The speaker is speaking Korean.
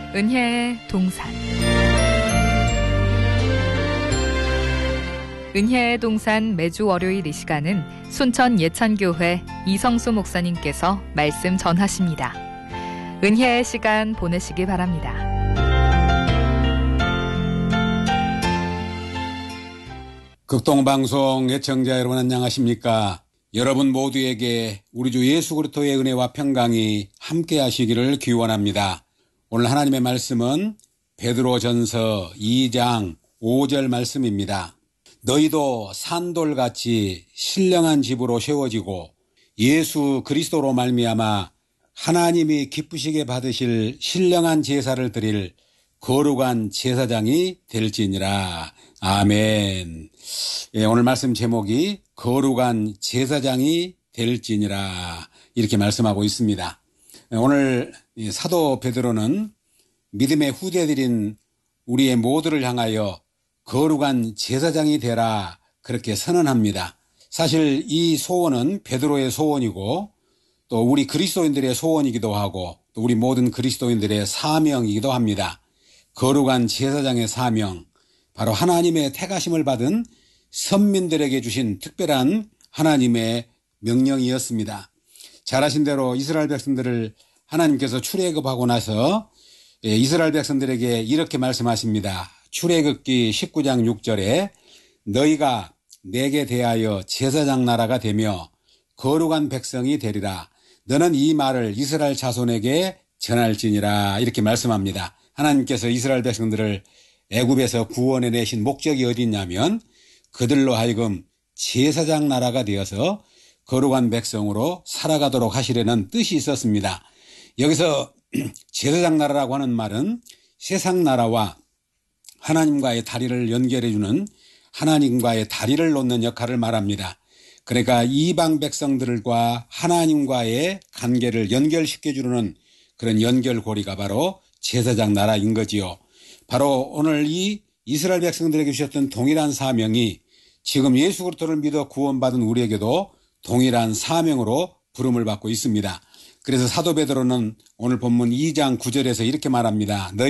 은혜의 동산. 은혜의 동산 매주 월요일 이 시간은 순천 예찬교회 이성수 목사님께서 말씀 전하십니다. 은혜의 시간 보내시기 바랍니다. 극동방송 애청자 여러분 안녕하십니까? 여러분 모두에게 우리 주 예수 그리스도의 은혜와 평강이 함께 하시기를 기원합니다. 오늘 하나님의 말씀은 베드로전서 2장 5절 말씀입니다. 너희도 산돌같이 신령한 집으로 세워지고 예수 그리스도로 말미암아 하나님이 기쁘시게 받으실 신령한 제사를 드릴 거룩한 제사장이 될지니라. 아멘. 오늘 말씀 제목이 거룩한 제사장이 될지니라 이렇게 말씀하고 있습니다. 오늘 사도 베드로는 믿음의 후대들인 우리의 모두를 향하여 거룩한 제사장이 되라 그렇게 선언합니다. 사실 이 소원은 베드로의 소원이고 또 우리 그리스도인들의 소원이기도 하고 또 우리 모든 그리스도인들의 사명이기도 합니다. 거룩한 제사장의 사명, 바로 하나님의 택하심을 받은 선민들에게 주신 특별한 하나님의 명령이었습니다. 잘 아신 대로 이스라엘 백성들을 하나님께서 출애굽하고 나서 이스라엘 백성들에게 이렇게 말씀하십니다. 출애굽기 19장 6절에 너희가 내게 대하여 제사장 나라가 되며 거룩한 백성이 되리라. 너는 이 말을 이스라엘 자손에게 전할지니라 이렇게 말씀합니다. 하나님께서 이스라엘 백성들을 애굽에서 구원해 내신 목적이 어디 있냐면 그들로 하여금 제사장 나라가 되어서 거룩한 백성으로 살아가도록 하시려는 뜻이 있었습니다. 여기서 제사장 나라라고 하는 말은 세상 나라와 하나님과의 다리를 연결해주는 하나님과의 다리를 놓는 역할을 말합니다. 그러니까 이방 백성들과 하나님과의 관계를 연결시켜주는 그런 연결고리가 바로 제사장 나라인 거지요. 바로 오늘 이 이스라엘 백성들에게 주셨던 동일한 사명이 지금 예수 그리스도를 믿어 구원받은 우리에게도 동일한 사명으로 부름을 받고 있습니다. 그래서 사도 베드로는 오늘 본문 2장 9절에서 이렇게 말합니다.